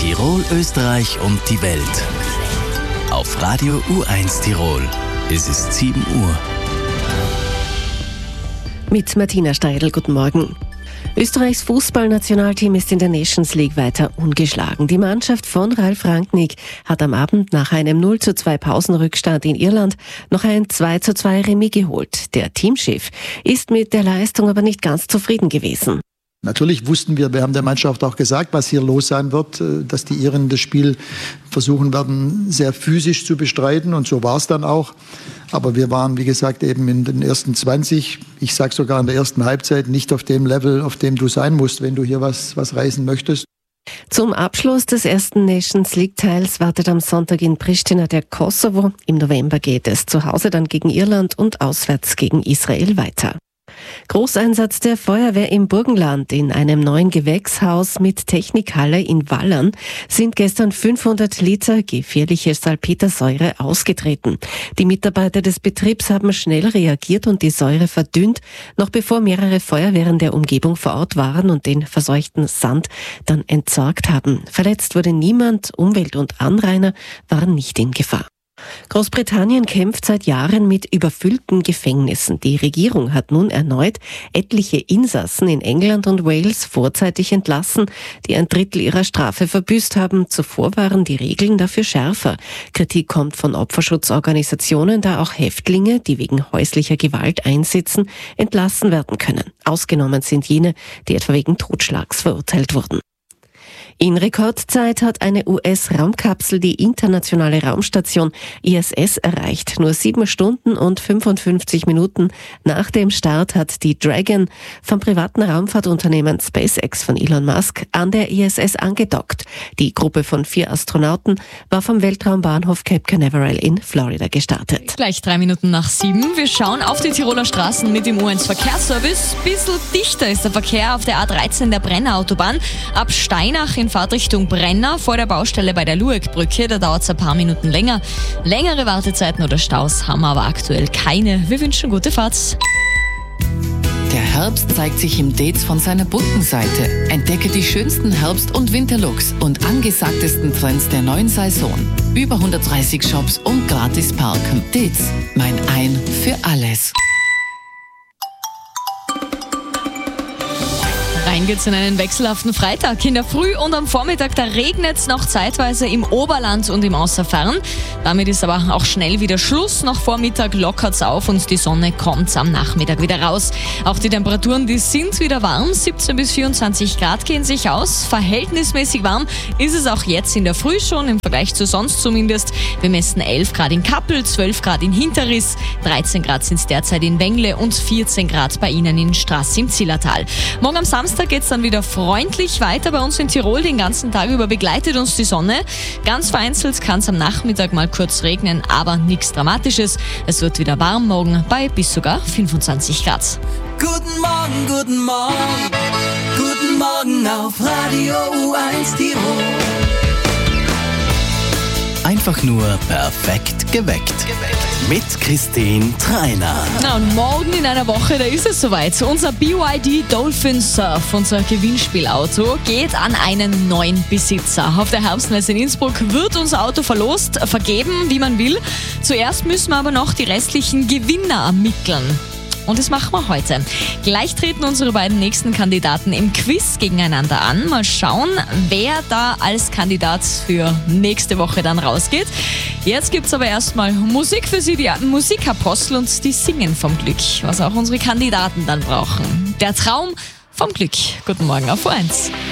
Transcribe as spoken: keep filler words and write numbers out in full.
Tirol, Österreich und die Welt. Auf Radio U eins Tirol. Es ist sieben Uhr. Mit Martina Steidl, guten Morgen. Österreichs Fußballnationalteam ist in der Nations League weiter ungeschlagen. Die Mannschaft von Ralf Rangnick hat am Abend nach einem null zu zwei Pausenrückstand in Irland noch ein zwei zu zwei Remis geholt. Der Teamchef ist mit der Leistung aber nicht ganz zufrieden gewesen. Natürlich wussten wir, wir haben der Mannschaft auch gesagt, was hier los sein wird, dass die Iren das Spiel versuchen werden, sehr physisch zu bestreiten, und so war es dann auch. Aber wir waren, wie gesagt, eben in den ersten zwanzig, ich sage sogar in der ersten Halbzeit, nicht auf dem Level, auf dem du sein musst, wenn du hier was, was reißen möchtest. Zum Abschluss des ersten Nations League-Teils wartet am Sonntag in Pristina der Kosovo. Im November geht es zu Hause dann gegen Irland und auswärts gegen Israel weiter. Großeinsatz der Feuerwehr im Burgenland. In einem neuen Gewächshaus mit Technikhalle in Wallern sind gestern fünfhundert Liter gefährliche Salpetersäure ausgetreten. Die Mitarbeiter des Betriebs haben schnell reagiert und die Säure verdünnt, noch bevor mehrere Feuerwehren der Umgebung vor Ort waren und den verseuchten Sand dann entsorgt haben. Verletzt wurde niemand, Umwelt und Anrainer waren nicht in Gefahr. Großbritannien kämpft seit Jahren mit überfüllten Gefängnissen. Die Regierung hat nun erneut etliche Insassen in England und Wales vorzeitig entlassen, die ein Drittel ihrer Strafe verbüßt haben. Zuvor waren die Regeln dafür schärfer. Kritik kommt von Opferschutzorganisationen, da auch Häftlinge, die wegen häuslicher Gewalt einsitzen, entlassen werden können. Ausgenommen sind jene, die etwa wegen Totschlags verurteilt wurden. In Rekordzeit hat eine U S-Raumkapsel die internationale Raumstation I S S erreicht. Nur sieben Stunden und fünfundfünfzig Minuten nach dem Start hat die Dragon vom privaten Raumfahrtunternehmen SpaceX von Elon Musk an der I S S angedockt. Die Gruppe von vier Astronauten war vom Weltraumbahnhof Cape Canaveral in Florida gestartet. Gleich drei Minuten nach sieben. Wir schauen auf die Tiroler Straßen mit dem U eins Verkehrsservice. Bisschen dichter ist der Verkehr auf der A dreizehn der Brenner Autobahn. Ab Steinach in Fahrtrichtung Brenner vor der Baustelle bei der Lueckbrücke. Da dauert es ein paar Minuten länger. Längere Wartezeiten oder Staus haben wir aber aktuell keine. Wir wünschen gute Fahrt. Der Herbst zeigt sich im Dates von seiner bunten Seite. Entdecke die schönsten Herbst- und Winterlooks und angesagtesten Trends der neuen Saison. Über hundertdreißig Shops und gratis parken. Dates, mein Ein für alles. Rein geht's in einen wechselhaften Freitag. In der Früh und am Vormittag, da regnet es noch zeitweise im Oberland und im Außerfern. Damit ist aber auch schnell wieder Schluss. Nach Vormittag lockert's auf und die Sonne kommt am Nachmittag wieder raus. Auch die Temperaturen, die sind wieder warm. siebzehn bis vierundzwanzig Grad gehen sich aus. Verhältnismäßig warm ist es auch jetzt in der Früh schon, im Vergleich zu sonst zumindest. Wir messen elf Grad in Kappel, zwölf Grad in Hinterriss, dreizehn Grad sind es derzeit in Wengle und vierzehn Grad bei Ihnen in Straß im Zillertal. Morgen am Samstag geht es dann wieder freundlich weiter bei uns in Tirol. Den ganzen Tag über begleitet uns die Sonne. Ganz vereinzelt kann es am Nachmittag mal kurz regnen, aber nichts Dramatisches. Es wird wieder warm morgen bei bis sogar fünfundzwanzig Grad. Guten Morgen, guten Morgen, guten Morgen auf Radio U eins Tirol. Einfach nur perfekt geweckt. Mit Christine Treiner. Na, und morgen in einer Woche, da ist es soweit. Unser B Y D Dolphin Surf, unser Gewinnspielauto, geht an einen neuen Besitzer. Auf der Herbstmesse in Innsbruck wird unser Auto verlost, vergeben, wie man will. Zuerst müssen wir aber noch die restlichen Gewinner ermitteln. Und das machen wir heute. Gleich treten unsere beiden nächsten Kandidaten im Quiz gegeneinander an. Mal schauen, wer da als Kandidat für nächste Woche dann rausgeht. Jetzt gibt's aber erstmal Musik für Sie, die Musikapostel, und die singen vom Glück, was auch unsere Kandidaten dann brauchen. Der Traum vom Glück. Guten Morgen auf U eins.